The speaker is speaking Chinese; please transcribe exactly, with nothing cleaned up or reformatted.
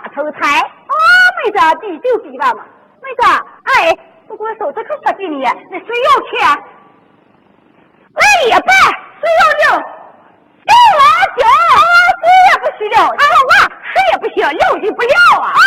头菜。 啊，妹子，比就比吧嘛。妹子，哎，不过手这可不给你，那谁要钱？ 来一百，谁要六？给我九，谁也不许六。他说我谁也不许六就不要啊。